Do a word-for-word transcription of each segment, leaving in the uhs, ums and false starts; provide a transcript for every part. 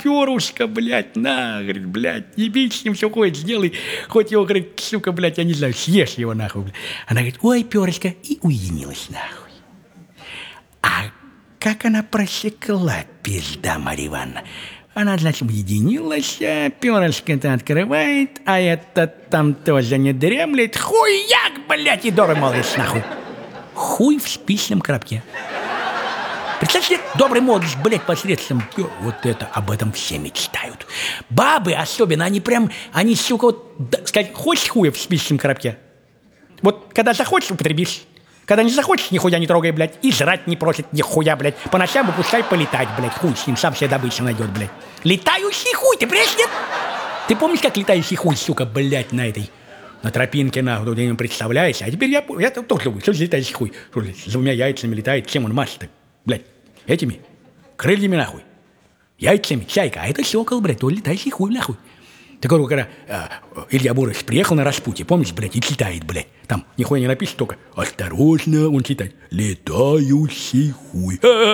перышко, блядь, на, говорит, блядь, еби с ним все ходит, сделай, хоть его, говорит, сука, блядь, я не знаю, съешь его, нахуй, блядь. Она говорит, ой, перышко, и уединилась, нахуй. А как она просекла, пизда, Марья Ивановна. Она, значит, уединилась, перышко-то открывает, а этот там тоже не дремлет. Хуяк, блядь, и добрый молодец, нахуй. Хуй в спичном коробке. Представьте, добрый молодец, блядь, посредством. Вот это, об этом все мечтают. Бабы особенно, они прям, они, сука, вот, да, сказать, хочешь хуя в спичном коробке? Вот, когда захочешь, употребишь. Когда не захочешь, нихуя не трогай, блядь. И жрать не просит, нихуя, блядь. По ночам выпускай полетать, блядь. Хуй с ним, сам себе добычу найдет, блядь. Летающий хуй, ты прежде нет? Ты помнишь, как летающий хуй, сука, блядь, на этой, на тропинке, нахуй, ты не представляешь? А теперь я, я тоже люблю. Что за летающий хуй? Что ли, с двумя яйцами летает? Чем он машет-то? Блядь, этими крыльями, нахуй. Яйцами, чайка. А это сокол, блядь, то летающий хуй, нахуй. Так вот, когда э, Илья Муромец приехал на распутье, помнишь, блядь, и читает, блядь. Там нихуя не написано, только осторожно, он читает. Летающий хуй.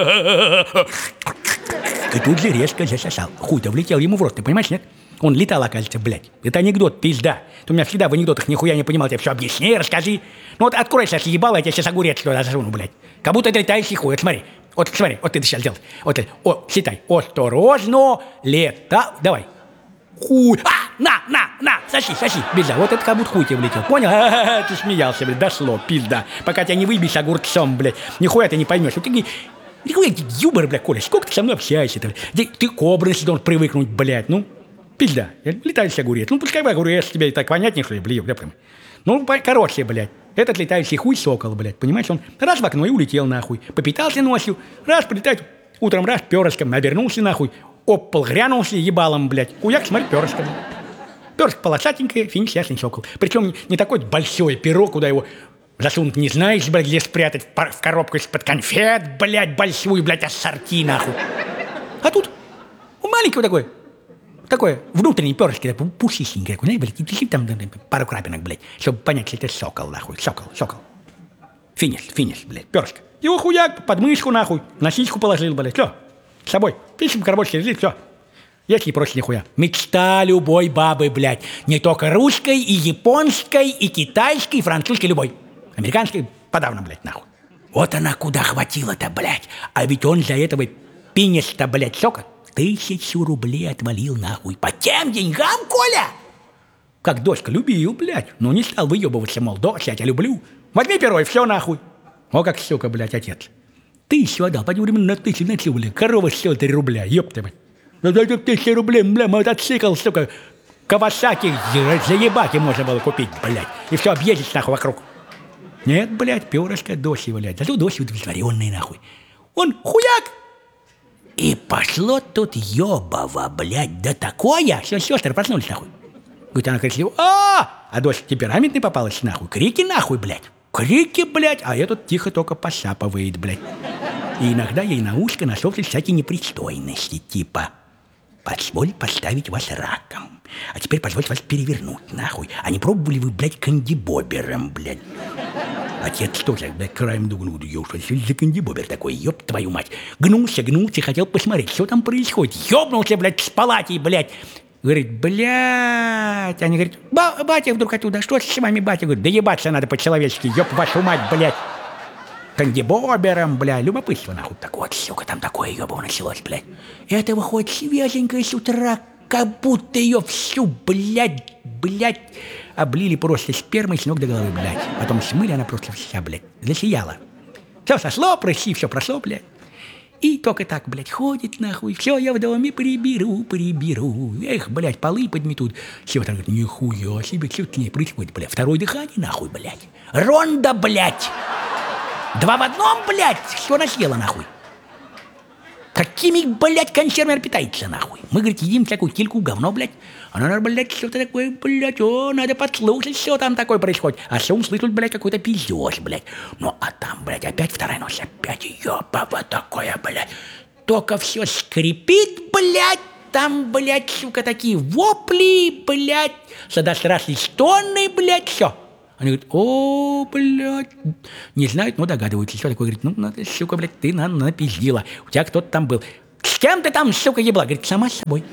И тут же резко засосал. Хуй-то влетел ему в рот, ты понимаешь, нет? Он летал, оказывается, блядь. Это анекдот, пизда. Ты у меня всегда в анекдотах нихуя не понимал. Тебе все объясни, расскажи. Ну вот открой сейчас ебало, я тебе сейчас огурец туда засуну, блядь. Как будто это летающий хуй. Вот смотри. Вот смотри, вот ты сейчас сделал. Вот, о, считай. Осторожно, лета. Давай. Хуй. А, на, на, на, соси, соси, пизда. Вот это как будто хуй тебе влетел, понял? А-а-а, ты смеялся, блядь, дошло, пизда. Пока тебя не выбьешь огурцом, блядь, нихуя ты не поймешь. Вот ты, нихуя, юмор, блядь, Коля, сколько ты со мной общаешься? Ты, ты к образу должен привыкнуть, блядь, ну, пизда. Летающий огурец, ну, пускай бы огурец тебе так понятнее, что ли, блин, блядь. Ну, короче, блядь, этот летающий хуй сокол, блядь, понимаешь, он раз в окно и улетел, нахуй. Попитался ночью, раз прилетает, утром раз перышком, обернулся, нахуй. Об пол грянулся ебалом, блядь. Хуяк, смотри, перышко. Перышко полосатенькое, финиш, ясный сокол. Причем не такой большой перо, куда его засунуть не знаешь, блядь, где спрятать в коробку из-под конфет, блядь, большую, блядь, ассорти, нахуй. А тут маленький вот такой, такое внутреннее перышко, пушистенькое, знаешь, блядь, и там пару крапинок, блядь, чтобы понять, что это сокол, нахуй, сокол, сокол. Финиш, финиш, блядь, перышко. Его хуяк под мышку, нахуй, на сиську положил, блядь, все. С собой. Пишем коробочки, лежит, все. Есть не проще нихуя. Мечта любой бабы, блядь. Не только русской, и японской, и китайской, и французской, любой. Американской подавно, блядь, нахуй. Вот она куда хватила-то, блядь. А ведь он за этого пинес-то, блядь, сока тысячу рублей отвалил, нахуй. По тем деньгам, Коля? Как дочка любил, блядь. Ну не стал выебываться, мол, дочь, я тебя люблю. Возьми перо и все, нахуй. О, как, сука, блядь, отец. Тысячу отдал, пойдем временно на тысячу, на бля. Корова стоит три рубля, ёпта, блядь. За эту тысячу рублей, бля, мотоцикл, сука, Кавасаки, заебаки можно было купить, блядь. И все объездить, нахуй, вокруг. Нет, блядь, перышко дочь, блядь. Зато дочь удовлетворенный, нахуй. Он хуяк. И пошло тут ёбово, блядь, да такое. Все, сестры проснулись, нахуй. Говорит, она кричит, а, а дочь темпераментный попалась, нахуй. Крики, нахуй, блядь. Крики, блядь, а этот тихо только посапывает, блядь. И иногда ей на ушко насовывают всякие непристойности, типа «Позволь поставить вас раком, а теперь позвольте вас перевернуть, нахуй. А не пробовали вы, блядь, кандибобером, блядь?» Отец тоже, блядь, краем дугнул, ё, что за кандибобер такой, ёб твою мать. Гнулся, гнулся, хотел посмотреть, что там происходит. Ёбнулся, блядь, с палатей, блядь. Говорит, блядь. Они говорят, ба- батя вдруг оттуда, что с вами, батя? Говорит, да ебаться надо по-человечески, ёб вашу мать, блядь. Кандибобером, блядь, любопытство, нахуй. Так вот, сука, там такое ёбово началось, блядь. Это выходит свеженькая с утра, как будто ее всю, блядь, блядь, облили просто спермой с ног до головы, блядь. Потом смыли, она просто вся, блядь, засияла. Все сошло, прыщи, все прошло, блядь. И только так, блядь, ходит, нахуй. Все, я в доме приберу, приберу. Эх, блядь, полы подметут. Все там говорят, нихуя себе, что к ней происходит, блядь. Второе дыхание, нахуй, блядь. Ронда, блядь. Два в одном, блядь. Что она съела, нахуй? Какими, блядь, консервами питается, нахуй? Мы, говорит, едим всякую кильку, говно, блядь. Она, блядь, что-то такое, блядь, о, надо подслушать, что там такое происходит. А шум слышит, блядь, какой-то пиздёж, блядь. Ну, а там, блядь, опять вторая ночь, опять ёбаво такое, блядь. Только все скрипит, блядь, там, блядь, сука, такие вопли, блядь, сладострастные стоны, блядь, все. Они говорят, о, блядь, не знают, но догадываются, что такое. Говорит, ну, надо, сука, блядь, ты, наверное, напиздила. У тебя кто-то там был. С кем ты там, сука, ебла? Говорит, сама с собой.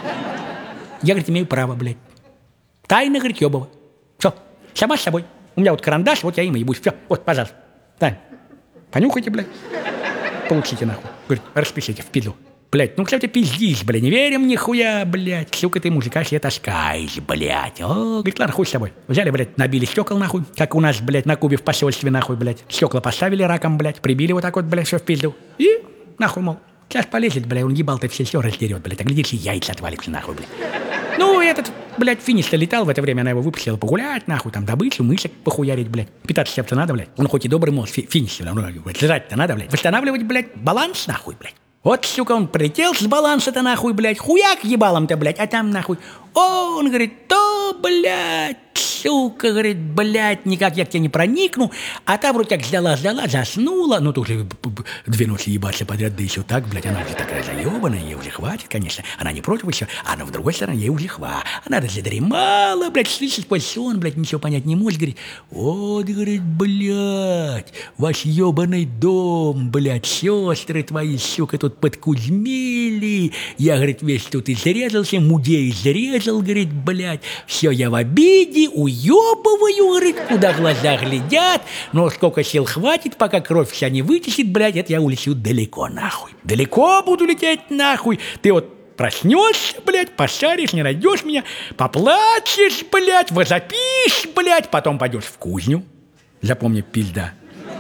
Я, говорит, имею право, блядь. Тайна, говорит, ебова. Все, сама с собой. У меня вот карандаш, вот я им ебусь. Все, вот, пожалуйста. Да. Понюхайте, блядь. Получите, нахуй. Говорит, распишите в пизду. Блядь, ну, кстати, пиздись, блядь, не верим нихуя, блядь. Сука, ты мужика себе таскаешь, блядь. О, говорит, ладно, хуй с тобой. Взяли, блядь, набили стекол, нахуй. Как у нас, блядь, на Кубе в посольстве, нахуй, блядь. Стекла поставили раком, блядь, прибили вот так вот, блядь, все в пизду. И, нахуй, мол, сейчас полезет, блядь, он ебал-то все все раздерет, блядь. А глядишь, и яйца отвалится, нахуй, блядь. Ну, этот, блядь, финиш-то летал, в это время она его выпустила погулять, нахуй, там, добычу, мышек похуярить, блядь. Питаться чем-то надо, блядь. Он хоть и добрый, мол, финиш, блядь, жрать-то надо, блядь. Восстанавливать, блядь, баланс, нахуй, блядь. Вот, сука, он прилетел с баланса-то, нахуй, блядь, хуяк ебалом-то, блядь, а там, нахуй, о, он говорит, то, блядь, сука, говорит, блядь, никак я к тебе не проникну, а та вроде как ждала-ждала, заснула, ну, тоже две ночи ебаться подряд, да еще так, блядь, она уже такая заебанная, ей уже хватит, конечно, она не против еще, а на другой стороне ей уже хва, она задремала, блядь, слышит сквозь сон, блядь, ничего понять не может, говорит, вот, говорит, блядь, ваш ебаный дом, блядь, сестры твои, сука, тут подкузмили, я, говорит, весь тут изрезался, мудей изрезал, говорит, блядь, все я в обиде, уебываю, говорит, куда глаза глядят, но сколько сил хватит, пока кровь вся не вытечет, блядь, это я улечу далеко, нахуй. Далеко буду лететь, нахуй. Ты вот проснешься, блядь, пошаришь, не найдешь меня, поплачешь, блядь, возопишь, блядь, потом пойдешь в кузню. Запомни, пизда.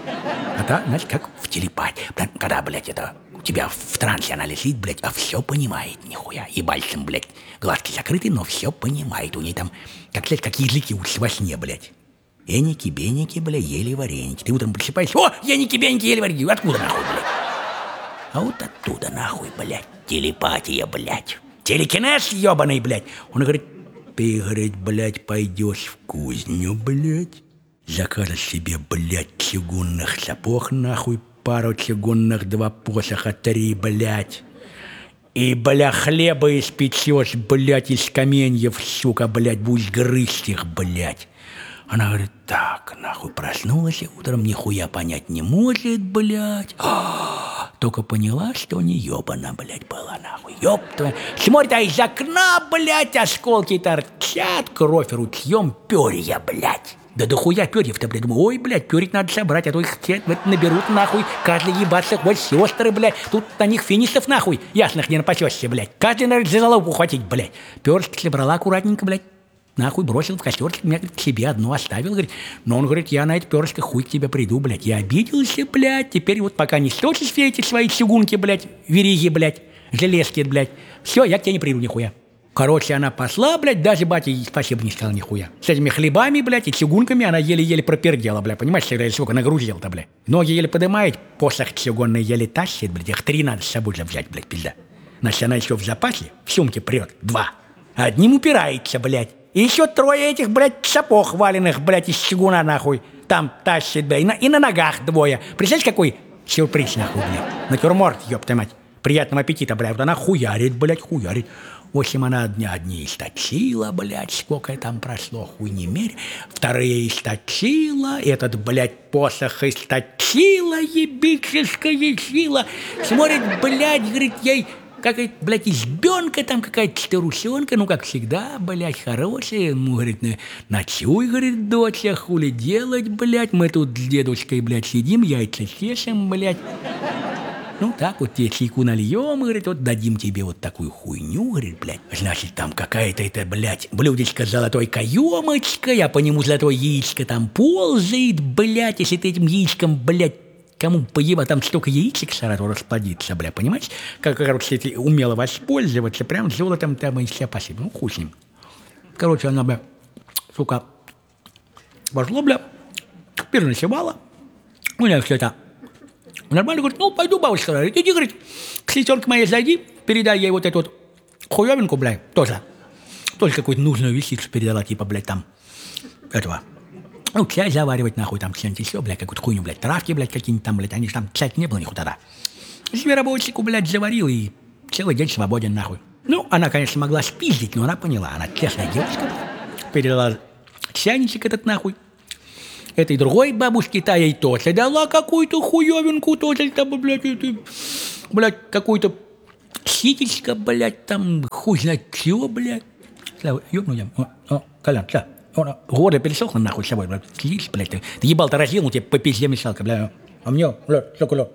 А так, знаешь, как в телепатии. Когда, блядь, это у тебя в трансе она лежит, блядь, а все понимает, нихуя. И пальцем, блядь, глазки закрыты, но все понимает. У ней там, как, блядь, как языки во сне, блядь. Эники, беники, блядь, ели вареники. Ты утром просыпаешься, о, еники, беники, ели вареники. Откуда, нахуй, блядь? А вот оттуда, нахуй, блядь. Телепатия, блядь. Телекинез ебаный, блядь. Он говорит, ты, говорит, блядь, пойдешь в кузню, блядь. Закажешь себе, блядь, чугунных сапог, нахуй, пару чугунных, два посоха, три, блядь. И, бля, хлеба испечешь, блядь, из каменьев, сука, блядь, будешь грызть их, блядь. Она говорит, так, нахуй, проснулась утром, нихуя понять не может, блядь. А-а-а, только поняла, что не ебана, блядь, была, нахуй. Ёб твою. Смотрит, а из окна, блядь, осколки торчат, кровь ручьем, перья, блядь. Да дохуя перьев-то, блядь. Думаю, ой, блядь, перьев надо собрать, а то их все наберут, нахуй. Каждый ебаться, хоть сестры, блядь. Тут на них финишев, нахуй, ясных не напасешься, блядь. Каждый, наверное, за голову ухватить, блядь. Перышки собрала аккуратненько, блядь. Нахуй бросил в костерчик, меня, говорит, к себе одну оставил, говорит. Но он говорит, я на эти перышки хуй к тебе приду, блядь. Я обиделся, блядь. Теперь вот пока не сточишь все эти свои чугунки, блядь, вериги, блядь, железки, блядь. Все, я к тебе не приду, нихуя. Короче, она посла, блядь, даже батя ей спасибо не сказал нихуя. С этими хлебами, блядь, и чугунками она еле-еле пропердела, блядь. Понимаешь, всегда сколько нагрузила-то, блядь. Ноги еле подымает, посох чугунный еле тащит, блядь. Их три надо с собой же взять, блядь, пизда. Значит, она еще в запасе, в сумке прет, два. Одним упирается, блядь. И еще трое этих, блядь, сапог валенных, блядь, из чугуна, нахуй. Там тащит, блядь, и на, и на ногах двое. Представляешь, какой сюрприз, нахуй, блядь. Натюрморт, ёпта мать. Приятного аппетита, блядь. Вот она хуярит, блядь, хуярит. В общем, она дня одни источила, блядь, сколько там прошло, хуй не мерь. Вторые источила, этот, блядь, посох источила, ебическая сила. Смотрит, блядь, говорит, ей... Какая-то, блядь, избенка там, какая-то старушонка, ну, как всегда, блядь, хорошая. Ну, говорит, ночуй, говорит, доча, хули делать, блядь. Мы тут с дедушкой, блядь, сидим, яйца чешем, блядь. Ну, так вот тебе чайку нальем, говорит, вот дадим тебе вот такую хуйню, говорит, блядь. Значит, там какая-то это, блядь, блюдечко с золотой каемочкой, а по нему золотое яичко там ползает, блядь, если ты этим яичком, блядь, кому поеба, там столько яичек сразу расплодится, бля, понимаешь? Как, короче, если умело воспользоваться, прям золотом там и все спасибо. Ну, хуй с ним. Короче, она, бля, сука, пошло, бля, переночевала. У меня все это нормально, говорит, ну, пойду, бабушка, говорит, иди, говорит, к сестерке моей зайди, передай ей вот эту вот хуевинку, бля, тоже. Тоже какую-то нужную вещицу передала, типа, блядь, там, этого. Ну, чай заваривать, нахуй, там, что-нибудь еще, блядь, какую-то хуйню, блядь, травки, блядь, какие-нибудь там, блядь, они же там, чай не было нихуя тогда. Зверобойчику, блядь, заварил и целый день свободен, нахуй. Ну, она, конечно, могла спиздить, но она поняла, она честная девушка, блядь, передала чайничек этот, нахуй. Этой другой бабушке, та ей тоже дала какую-то хуевинку, тоже, там, блядь, это, блядь, какую-то попечительска, блядь, там, хуй знает чего, блядь. Слава, ёбну я. О, о, Колян, что? Горло пересохло нахуй с собой, блядь. Слышь, блядь, ты, ты ебал-то разъел, ну тебе по пизде мешалка, блядь. А мне, блядь, что кулё?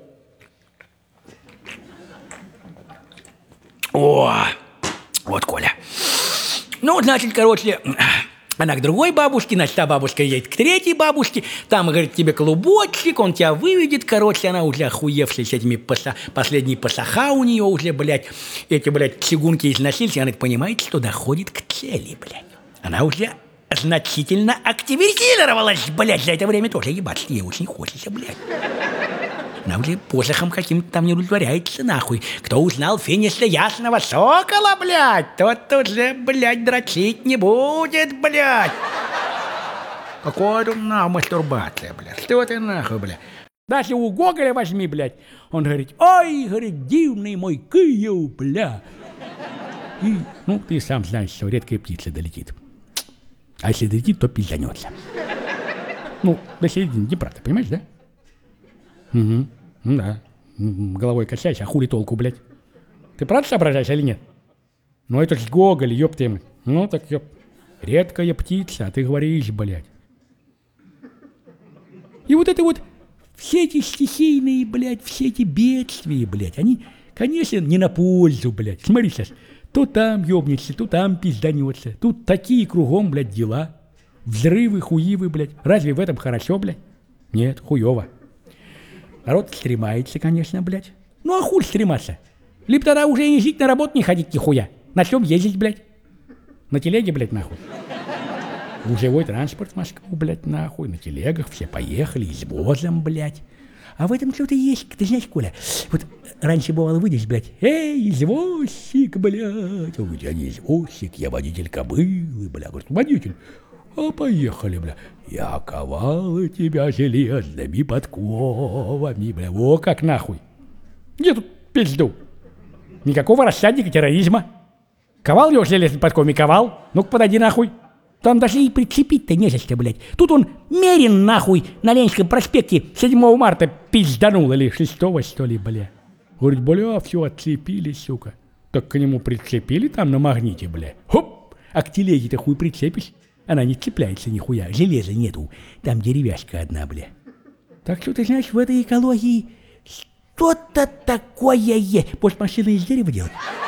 О, вот Коля. Ну, значит, короче, она к другой бабушке, значит, та бабушка едет к третьей бабушке, там, говорит, тебе клубочек, он тебя выведет, короче, она уже охуевшая с этими поса, последние посоха у нее уже, блядь, эти, блядь, чугунки износились, и она понимает, что доходит к цели, блядь. Она уже значительно активизировалась, блядь, за это время тоже ебаться ей очень хочется, блядь. Она уже посохом каким-то там не удовлетворяется, нахуй. Кто узнал финиша ясного сокола, блядь, тот уже, блядь, дрочить не будет, блядь. Какой тут нахуй мастурбация, блядь. Что ты нахуй, блядь. Даже у Гоголя возьми, блядь. Он говорит, ой, говорит, дивный мой Киев, бля. И, ну, ты сам знаешь, что редкая птица долетит. А если долетит, то пизданется. Ну, до середины Днепра, ты понимаешь, да? Угу, ну да. Головой качайся, а хули толку, блядь. Ты правда соображаешь или нет? Ну это ж Гоголь, ёб ты. Ну так ёб. Редкая птица, а ты говоришь, блядь. И вот это вот, все эти стихийные, блядь, все эти бедствия, блядь, они, конечно, не на пользу, блядь. Смотри сейчас, то там ёбнется, то там пизданется. Тут такие кругом, блядь, дела. Взрывы, хуивы, блядь. Разве в этом хорошо, блядь? Нет, хуёво. Народ стремается, конечно, блядь. Ну а хуй стрематься? Либо тогда уже и жить на работу не ходить нихуя. На чем ездить, блядь? На телеге, блядь, нахуй. Гужевой транспорт в Москву, блядь, нахуй. На телегах все поехали, извозом, блядь. А в этом что-то есть, ты знаешь, Коля. Вот раньше бывало выйдешь, блядь. Эй, извозчик, блядь. Он говорит, я не извозчик, я водитель кобылы, блядь. Говорит, водитель. А поехали, бля. Я ковал тебя железными подковами, бля. О, как нахуй. Где тут пизду? Никакого рассадника терроризма. Ковал его железными подковами, ковал. Ну-ка, подойди нахуй. Там даже и прицепить-то не за что, блядь. Тут он Мерин, нахуй, на Ленинском проспекте седьмого марта пизданул, или шестого, что ли, бля. Говорит, бля, все отцепили, сука. Так к нему прицепили там на магните, бля. Хоп, а к телеге-то хуй прицепишь. Она не цепляется нихуя, железа нету, там деревяшка одна, бля. Так что, ты знаешь, в этой экологии что-то такое есть. Может, машину из дерева делать?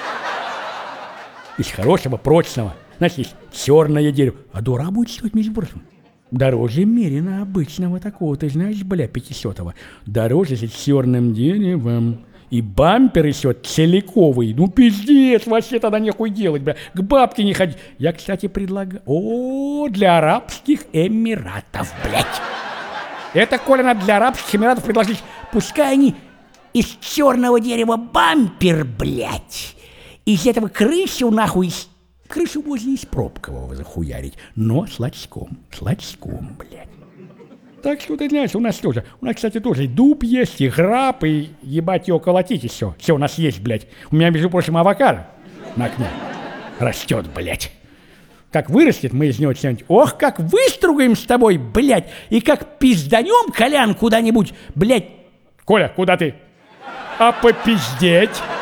Из хорошего, прочного. Значит, есть черное дерево. А дура будет стоить, между прочим. Дороже Мерина обычного такого, ты знаешь, бля, пятисотого. Дороже с черным деревом. И бампер еще целиковый. Ну, пиздец, вообще тогда нехуй делать, бля. К бабке не ходить. Я, кстати, предлагаю... О, для Арабских Эмиратов, блядь. Это, Коля, надо для Арабских Эмиратов предложить. Пускай они из черного дерева бампер, блядь. Из этого крышу, нахуй, из... крышу можно из пробкового захуярить. Но с лачком, с лачком, блядь. Так что, ты знаешь, у нас тоже, у нас, кстати, тоже дуб есть, и граб, и ебать его колотить, и все. Все у нас есть, блядь. У меня, между прочим, авокадо на окне растет, блядь. Как вырастет, мы из него что-нибудь, ох, как выстругаем с тобой, блядь, и как пизданем, Колян, куда-нибудь, блядь. Коля, куда ты? А попиздеть?